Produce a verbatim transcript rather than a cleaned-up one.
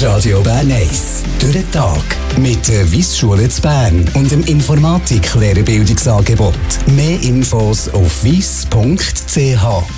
Radio Bern eins. Durch den Tag. Mit der Wyss-Schule zu Bern und dem Informatik-Lehrerbildungsangebot. Mehr Infos auf wyss punkt c h.